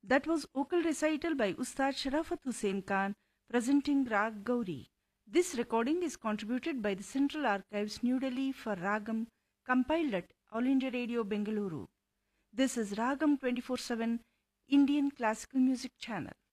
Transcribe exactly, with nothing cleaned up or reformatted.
That was vocal recital by Ustad Sharafat Hussain Khan presenting Rag Gauri. This recording is contributed by the Central Archives, New Delhi for Ragam, compiled at All India Radio, Bengaluru. This is Ragam twenty-four seven Indian Classical Music Channel.